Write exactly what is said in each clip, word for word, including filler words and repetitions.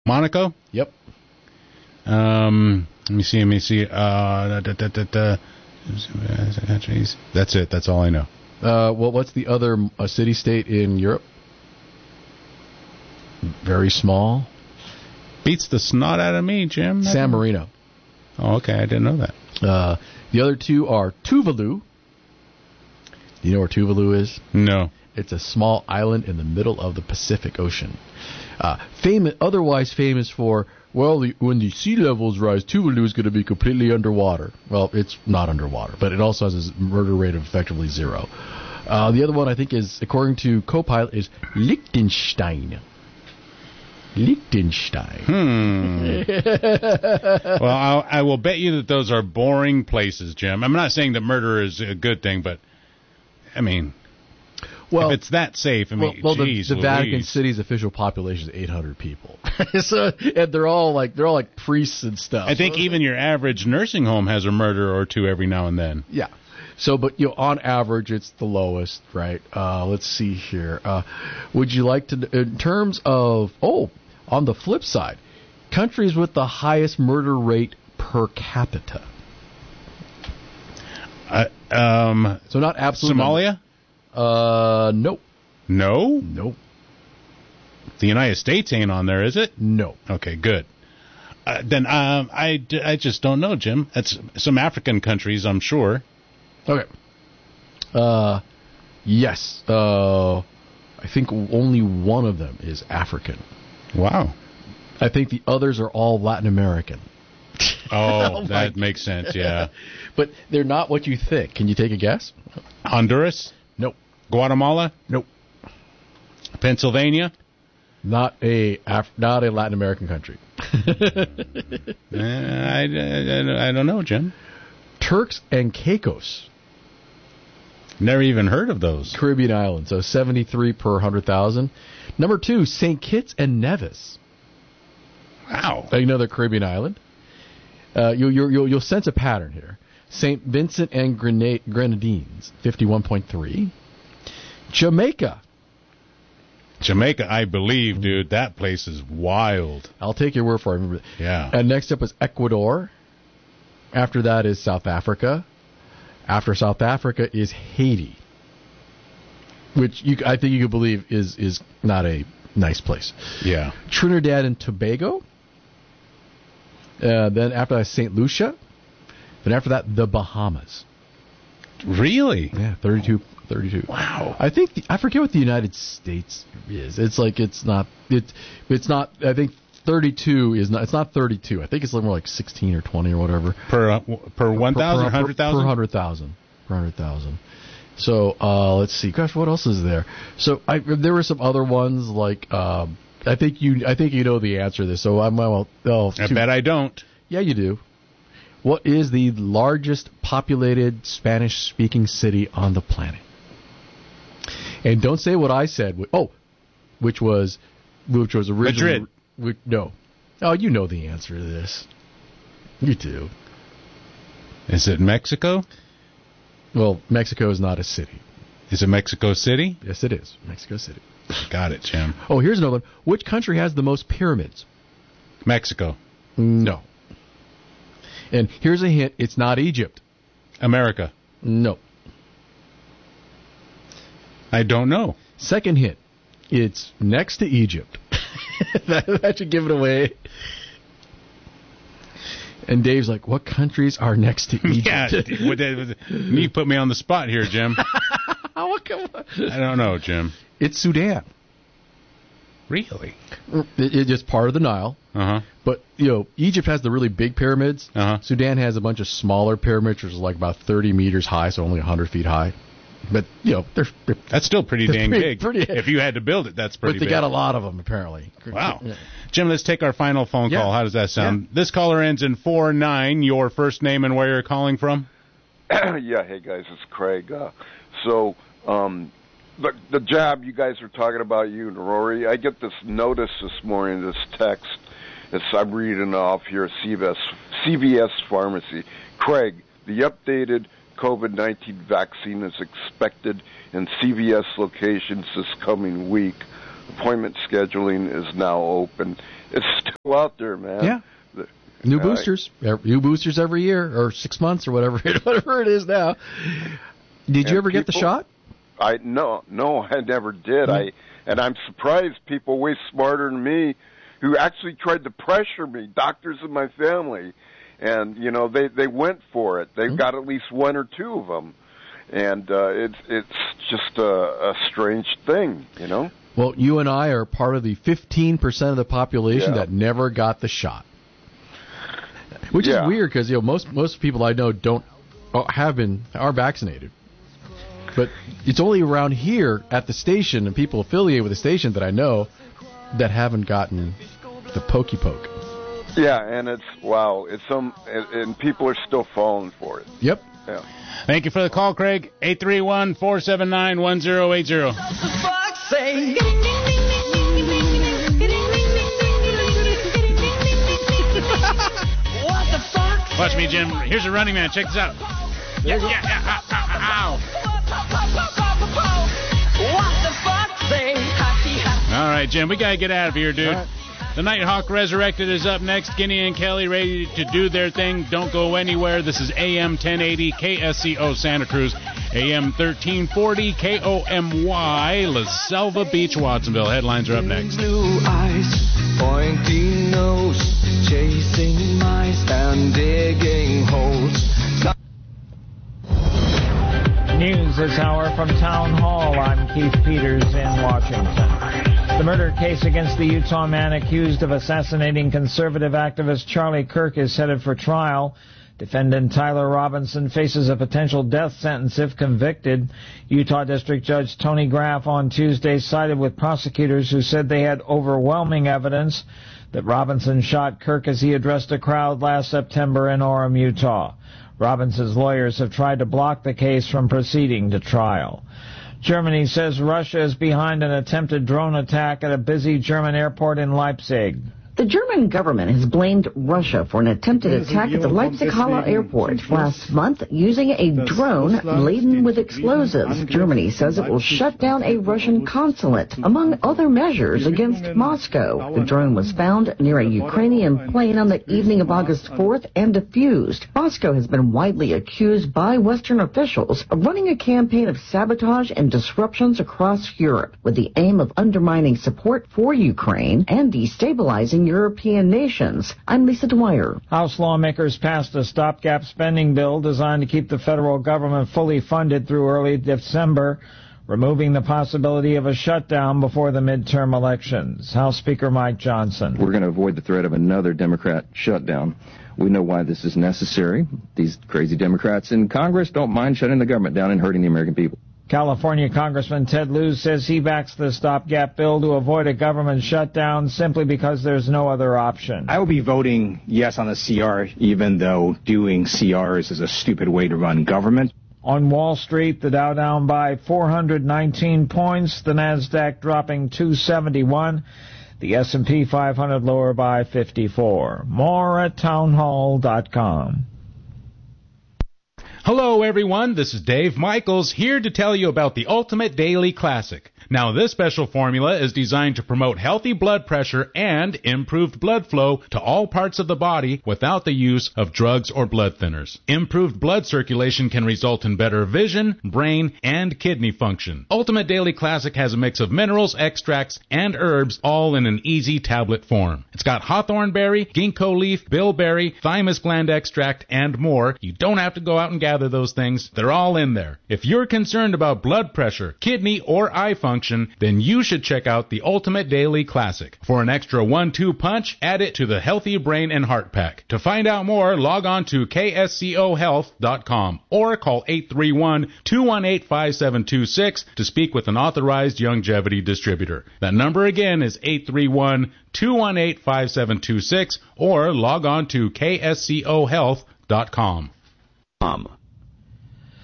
Monaco? Yep. Um, let me see, let me see. Uh, da, da, da, da. That's it. That's all I know. Uh, well, what's the other uh, city-state in Europe? Very small. Beats the snot out of me, Jim. San Marino. Oh, okay. I didn't know that. Uh, the other two are Tuvalu. Do you know where Tuvalu is? No. It's a small island in the middle of the Pacific Ocean. Uh, famous, otherwise famous for, well, the, when the sea levels rise, Tuvalu is going to be completely underwater. Well, it's not underwater, but it also has a murder rate of effectively zero. Uh, the other one, I think, is, according to Copilot, is Liechtenstein. Liechtenstein. Hmm. Well, I'll, I will bet you that those are boring places, Jim. I'm not saying that murder is a good thing, but, I mean... Well, if it's that safe, I mean, well, well geez, the, the Vatican City's official population is eight hundred people, so and they're all like they're all like priests and stuff. I think so, even your average nursing home has a murder or two every now and then. Yeah. So, but you know, on average, it's the lowest, right? Uh, let's see here. Uh, would you like to, in terms of oh, on the flip side, countries with the highest murder rate per capita? Uh, um, so not absolute. Somalia. Number. Uh, nope. No? Nope. The United States ain't on there, is it? No. Okay, good. Uh, then um, I, I just don't know, Jim. That's some African countries, I'm sure. Okay. Uh, yes. Uh, I think only one of them is African. Wow. I think the others are all Latin American. Oh, oh that makes sense, yeah. But they're not what you think. Can you take a guess? Honduras? Nope. Guatemala? Nope. Pennsylvania? Not a Af- not a Latin American country. uh, I, I, I don't know, Jim. Turks and Caicos. Never even heard of those. Caribbean islands, so seventy-three per one hundred thousand. Number two, Saint Kitts and Nevis. Wow. Another Caribbean island. Uh, you, you, you'll, you'll sense a pattern here. Saint Vincent and Grenade, Grenadines, fifty-one point three. Jamaica. Jamaica, I believe, dude. That place is wild. I'll take your word for it. Remember. Yeah. And next up is Ecuador. After that is South Africa. After South Africa is Haiti, which you, I think you could believe is, is not a nice place. Yeah. Trinidad and Tobago. Uh, then after that, Saint Lucia. Then after that, the Bahamas. Really? Yeah, thirty-two. thirty-two. Wow. I think the, I forget what the United States is. It's like it's not it's it's not. I think thirty-two is not. It's not thirty-two. I think it's more like sixteen or twenty or whatever per uh, per one thousand, hundred thousand, per hundred thousand, per hundred thousand. So uh, let's see. Gosh, what else is there? So I, there were some other ones like. Um, I think you. I think you know the answer to this. So I'm. Well, oh, I bet I don't. Yeah, you do. What is the largest populated Spanish-speaking city on the planet? And don't say what I said. Oh, which was, which was originally Madrid. Which, no. Oh, you know the answer to this. You do. Is it Mexico? Well, Mexico is not a city. Is it Mexico City? Yes, it is. Mexico City. Got it, Jim. Oh, here's another one. Which country has the most pyramids? Mexico. No. And here's a hint. It's not Egypt. America. No. I don't know. Second hint. It's next to Egypt. that, that should give it away. And Dave's like, what countries are next to Egypt? Yeah, you put me on the spot here, Jim. Oh, come on. I don't know, Jim. It's Sudan. Really? It, it's just part of the Nile. Uh-huh. But, you know, Egypt has the really big pyramids. Uh-huh. Sudan has a bunch of smaller pyramids, which is like about thirty meters high, so only one hundred feet high. But, you know, they're... they're that's still pretty dang pretty, big. Pretty, if you had to build it, that's pretty big. But they big. got a lot of them, apparently. Wow. Yeah. Jim, let's take our final phone yeah. call. How does that sound? Yeah. This caller ends in four nine. Your first name and where you're calling from? Yeah, hey, guys, it's Craig. Uh, so, um, the, the jab you guys were talking about, you and Rory, I get this notice this morning, this text. It's, I'm reading off here, C V S, C V S Pharmacy. Craig, the updated COVID nineteen vaccine is expected in C V S locations this coming week. appointment scheduling is now open. It's still out there, man. Yeah. The, new uh, boosters. New boosters every year, or six months, or whatever, whatever it is now. Did you ever people, get the shot? I no, no, I never did. Mm-hmm. I and I'm surprised people way smarter than me who actually tried to pressure me, doctors in my family, and you know they they went for it. They've mm-hmm. got at least one or two of them, and uh, it's it's just a, a strange thing, you know. Well, you and I are part of the fifteen percent of the population yeah. that never got the shot, which yeah. is weird because you know most most people I know don't have been are vaccinated. But it's only around here at the station and people affiliated with the station that I know that haven't gotten the pokey poke. Yeah, and it's, wow, it's some, and, and people are still falling for it. Yep. Yeah. Thank you for the call, Craig. eight three one, four seven nine, one zero eight zero. Watch me, Jim. Here's a Running Man. Check this out. Yeah, yeah, yeah. Ow, ow, ow. All right, Jim, we got to get out of here, dude. Right. The Nighthawk Resurrected is up next. Guinea and Kelly ready to do their thing. Don't go anywhere. This is A M ten eighty K S C O Santa Cruz, A M thirteen forty K O M Y La Selva Beach, Watsonville. Headlines are up next. Blue eyes, pointing nose, chasing mice and digging holes. News this hour from Town Hall. I'm Keith Peters in Washington. The murder case against the Utah man accused of assassinating conservative activist Charlie Kirk is headed for trial. Defendant Tyler Robinson faces a potential death sentence if convicted. Utah District Judge Tony Graff on Tuesday sided with prosecutors who said they had overwhelming evidence that Robinson shot Kirk as he addressed a crowd last September in Orem, Utah. Robinson's lawyers have tried to block the case from proceeding to trial. Germany says Russia is behind an attempted drone attack at a busy German airport in Leipzig. The German government has blamed Russia for an attempted attack at the Leipzig-Halle airport last month using a drone laden with explosives. Germany says it will shut down a Russian consulate, among other measures against Moscow. The drone was found near a Ukrainian plane on the evening of August fourth and defused. Moscow has been widely accused by Western officials of running a campaign of sabotage and disruptions across Europe with the aim of undermining support for Ukraine and destabilizing European nations. I'm Lisa Dwyer. House lawmakers passed a stopgap spending bill designed to keep the federal government fully funded through early December, removing the possibility of a shutdown before the midterm elections. House Speaker Mike Johnson. We're going to avoid the threat of another Democrat shutdown. We know why this is necessary. These crazy Democrats in Congress don't mind shutting the government down and hurting the American people. California Congressman Ted Lieu says he backs the stopgap bill to avoid a government shutdown simply because there's no other option. I will be voting yes on the C R, even though doing C Rs is a stupid way to run government. On Wall Street, the Dow down by four hundred nineteen points, the NASDAQ dropping two seventy-one, the S and P five hundred lower by fifty-four. More at townhall dot com. Hello, everyone. This is Dave Michaels here to tell you about the Ultimate Daily Classic. Now, this special formula is designed to promote healthy blood pressure and improved blood flow to all parts of the body without the use of drugs or blood thinners. Improved blood circulation can result in better vision, brain, and kidney function. Ultimate Daily Classic has a mix of minerals, extracts, and herbs all in an easy tablet form. It's got hawthorn berry, ginkgo leaf, bilberry, thymus gland extract, and more. You don't have to go out and gather those things. They're all in there. If you're concerned about blood pressure, kidney, or eye function, then you should check out the Ultimate Daily Classic. For an extra one two punch, add it to the Healthy Brain and Heart Pack. To find out more, log on to K S C O health dot com or call eight three one, two one eight, five seven two six to speak with an authorized longevity distributor. That number again is eight three one, two one eight, five seven two six or log on to K S C O health dot com. Um.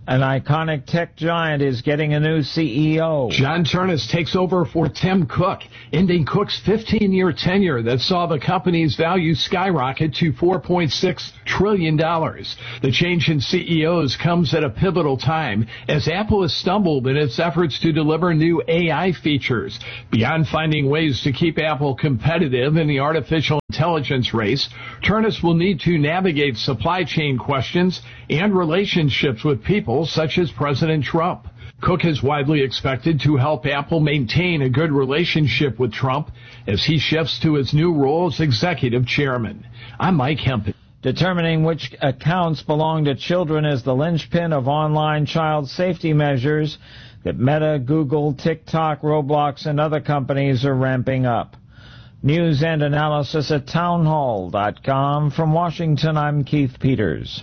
An iconic tech giant is getting a new C E O. John Ternus takes over for Tim Cook, ending Cook's fifteen-year tenure that saw the company's value skyrocket to four point six trillion dollars. The change in C E Os comes at a pivotal time as Apple has stumbled in its efforts to deliver new A I features. Beyond finding ways to keep Apple competitive in the artificial intelligence race, Ternus will need to navigate supply chain questions and relationships with people such as President Trump. Cook is widely expected to help Apple maintain a good relationship with Trump as he shifts to his new role as executive chairman. I'm Mike Hempen. Determining which accounts belong to children is the linchpin of online child safety measures that Meta, Google, TikTok, Roblox, and other companies are ramping up. News and analysis at townhall dot com. From Washington, I'm Keith Peters.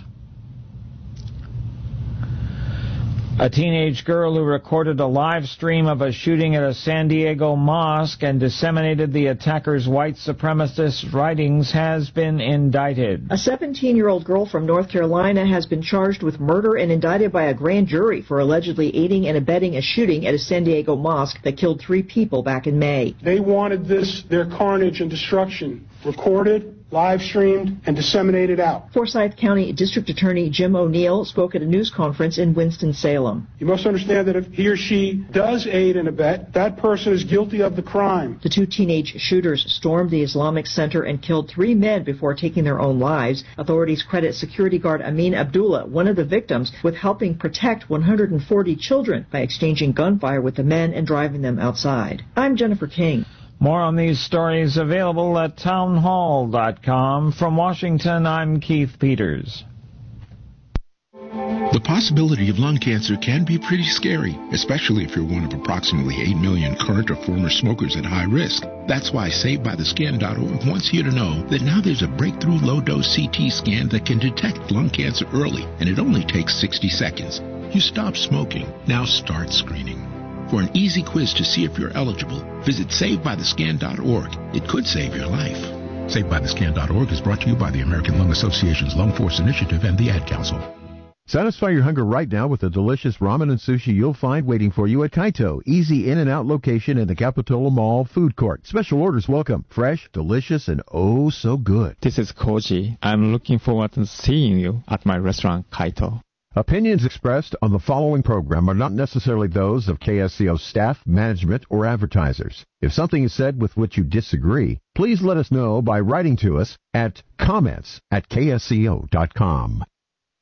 A teenage girl who recorded a live stream of a shooting at a San Diego mosque and disseminated the attacker's white supremacist writings has been indicted. A seventeen-year-old girl from North Carolina has been charged with murder and indicted by a grand jury for allegedly aiding and abetting a shooting at a San Diego mosque that killed three people back in May. They wanted this, their carnage and destruction, recorded, live streamed, and disseminated out. Forsyth County District Attorney Jim O'Neill spoke at a news conference in Winston-Salem. You must understand that if he or she does aid and abet, that person is guilty of the crime. The two teenage shooters stormed the Islamic Center and killed three men before taking their own lives. Authorities credit security guard Amin Abdullah, one of the victims, with helping protect one hundred forty children by exchanging gunfire with the men and driving them outside. I'm Jennifer King. More on these stories available at townhall dot com. From Washington, I'm Keith Peters. The possibility of lung cancer can be pretty scary, especially if you're one of approximately eight million current or former smokers at high risk. That's why Saved By The Scan dot org wants you to know that now there's a breakthrough low-dose C T scan that can detect lung cancer early, and it only takes sixty seconds. You stop smoking. Now start screening. For an easy quiz to see if you're eligible, visit Saved By The Scan dot org. It could save your life. Saved By The Scan dot org is brought to you by the American Lung Association's Lung Force Initiative and the Ad Council. Satisfy your hunger right now with the delicious ramen and sushi you'll find waiting for you at Kaito. Easy in and out location in the Capitola Mall food court. Special orders welcome. Fresh, delicious, and oh so good. This is Koji. I'm looking forward to seeing you at my restaurant, Kaito. Opinions expressed on the following program are not necessarily those of K S C O staff, management, or advertisers. If something is said with which you disagree, please let us know by writing to us at comments at K S C O dot com.